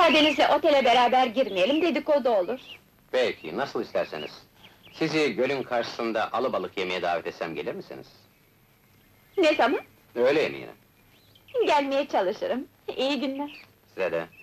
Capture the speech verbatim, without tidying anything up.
Müsaadenizle otele beraber girmeyelim, dedikodu olur. Peki, nasıl isterseniz. Sizi gölün karşısında alıbalık yemeye davet etsem gelir misiniz? Ne zaman? Öğle yemeğine. Gelmeye çalışırım. İyi günler. Size de.